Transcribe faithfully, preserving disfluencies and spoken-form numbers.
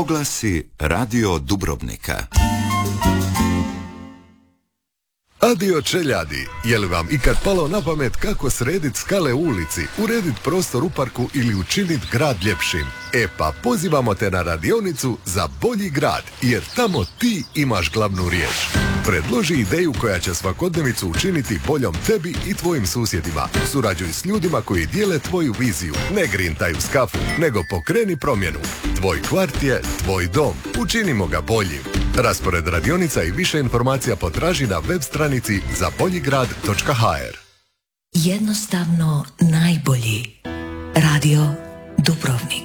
Oglasi Radio Dubrovnika. Adio čeljadi, je li vam ikad palo na pamet kako sredit skale u ulici, uredit prostor u parku ili učinit grad ljepšim? E pa pozivamo te na radionicu za bolji grad, jer tamo ti imaš glavnu riječ. Predloži ideju koja će svakodnevicu učiniti boljom tebi i tvojim susjedima. Surađuj s ljudima koji dijele tvoju viziju. Ne grintaj uz kafu, nego pokreni promjenu. Tvoj kvart je tvoj dom. Učinimo ga boljim. Raspored radionica i više informacija potraži na web stranici za bolji grad točka ha er. Jednostavno najbolji. Radio Dubrovnik.